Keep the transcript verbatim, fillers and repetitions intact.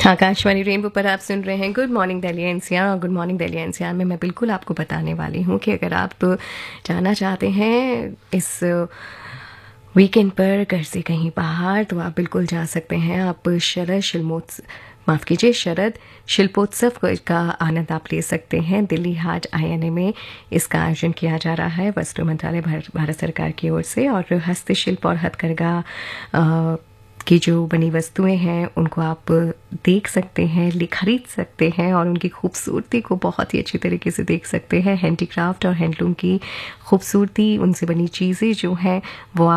Akashvani rainbow पर आप सुन रहे हैं good morning Delhi NCR. Good morning Delhi NCR में मैं बिल्कुल आपको बताने वाली हूँ कि अगर आप जाना चाहते हैं इस वीकेंड पर घर से कहीं बाहर तो आप बिल्कुल जा सकते हैं। आप शरद शिल्मोत्सव माफ़ कीजिए शरद शिल्पोत्सव का आनंद आप ले सकते हैं। दिल्ली हाट आईएनए में इसका आयोजन किया जा रहा है वस्त्र मंत्रालय भारत सरकार की ओर से, और हस्तशिल्प और हथकरघा की जो बनी वस्तुएं हैं उनको आप देख सकते हैं, खरीद सकते हैं और उनकी खूबसूरती को बहुत ही अच्छी तरीके से देख सकते हैं। हैंडीक्राफ्ट और हैंडलूम की खूबसूरती, उनसे बनी चीज़ें जो हैं वो